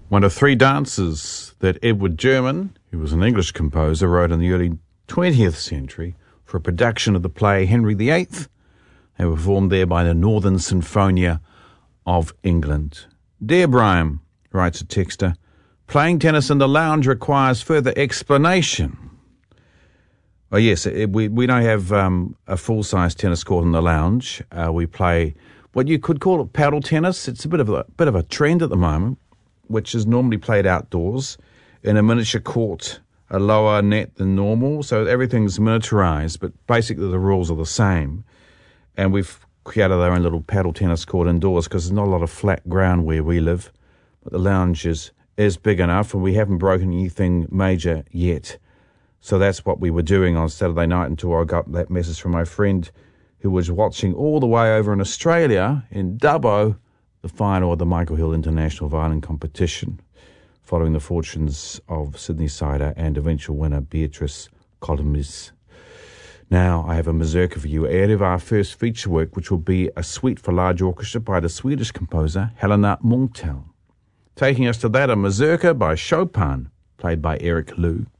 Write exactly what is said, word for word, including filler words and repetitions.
One of three dances that Edward German, who was an English composer, wrote in the early twentieth century for a production of the play Henry the Eighth. They were performed there by the Northern Sinfonia of England. Dear Brian, writes a texter, playing tennis in the lounge requires further explanation. Oh yes, it, we we don't have um, a full-size tennis court in the lounge. Uh, we play what you could call it paddle tennis. It's a bit of a bit of a trend at the moment, which is normally played outdoors in a miniature court, a lower net than normal. So everything's miniaturized, but basically the rules are the same. And we've created our own little paddle tennis court indoors because there's not a lot of flat ground where we live. But the lounge is, is big enough, and we haven't broken anything major yet. So that's what we were doing on Saturday night until I got that message from my friend who was watching all the way over in Australia, in Dubbo, the final of the Michael Hill International Violin Competition, following the fortunes of Sydney Sider and eventual winner Beatrice Colombies. Now I have a mazurka for you ahead of our first feature work, which will be a suite for large orchestra by the Swedish composer Helena Munktel. Taking us to that, a mazurka by Chopin, played by Eric Liu.